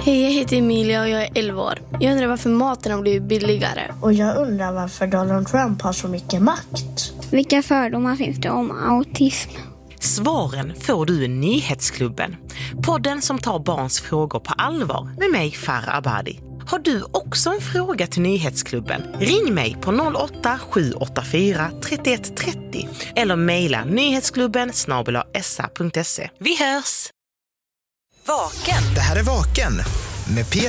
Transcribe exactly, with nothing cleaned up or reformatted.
Hej, jag heter Emilia och jag är elva år. Jag undrar varför maten har blivit billigare. Och jag undrar varför Donald Trump har så mycket makt. Vilka fördomar finns det om autism? Svaren får du i Nyhetsklubben. Podden som tar barns frågor på allvar med mig, Farah Abadi. Har du också en fråga till Nyhetsklubben? Ring mig på noll åtta sju åtta fyra tre ett tre noll eller mejla nyhetsklubben snabel-a s a punkt se. Vi hörs! Vaken. Det här är Vaken med Peter